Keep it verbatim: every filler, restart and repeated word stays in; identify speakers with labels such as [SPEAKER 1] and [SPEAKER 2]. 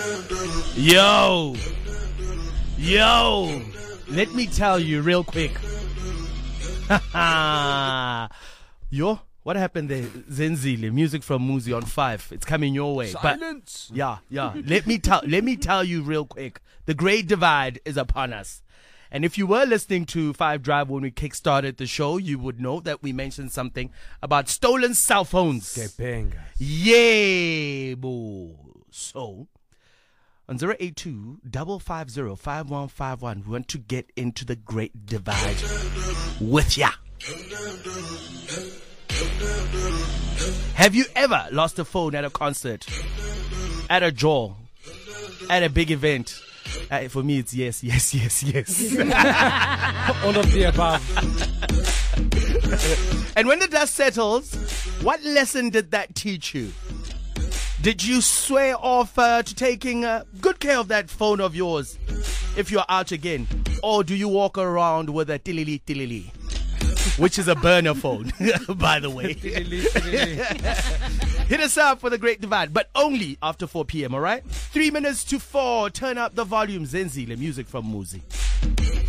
[SPEAKER 1] Yo, yo, let me tell you real quick. Yo, what happened there? Zenzile, music from Muzi on five. It's coming your way.
[SPEAKER 2] Silence.
[SPEAKER 1] But, yeah, yeah. Let me tell. Let me tell you real quick. The Great Divide is upon us. And if you were listening to Five Drive when we kickstarted the show, you would know that we mentioned something about stolen cell phones.
[SPEAKER 2] Gebenga.
[SPEAKER 1] Yeah, boo. So, on zero eight two, five five zero, five one five one, we want to get into the Great Divide with ya. Have you ever lost a phone at a concert, at a jaw, at a big event? Uh, for me, it's yes, yes, yes, yes.
[SPEAKER 2] All of the above.
[SPEAKER 1] And when the dust settles, what lesson did that teach you? Did you swear off uh, to taking uh, good care of that phone of yours if you're out again? Or do you walk around with a tilili tilili, which is a burner phone, by the way? Hit us up for the Great Divide, but only after four p.m., all right? Three minutes to four. Turn up the volume. Zenzile, music from Muzi.